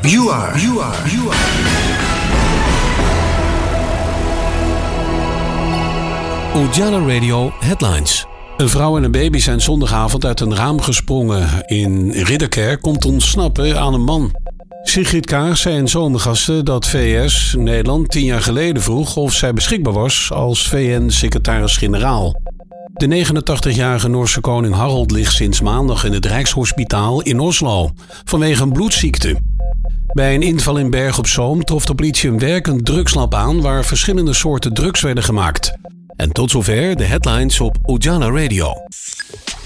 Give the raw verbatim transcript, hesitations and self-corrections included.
You are. You are. You are. Ujala Radio Headlines. Een vrouw en een baby zijn zondagavond uit een raam gesprongen. In Ridderkerk komt ontsnappen aan een man. Sigrid Kaag zei in Zomergasten dat V S Nederland tien jaar geleden vroeg of zij beschikbaar was als V N-secretaris-generaal. De negenentachtigjarige Noorse koning Harald ligt sinds maandag in het Rijkshospitaal in Oslo vanwege een bloedziekte. Bij een inval in Berg op Zoom trof de politie een werkend drugslab aan waar verschillende soorten drugs werden gemaakt. En tot zover de headlines op Ujala Radio.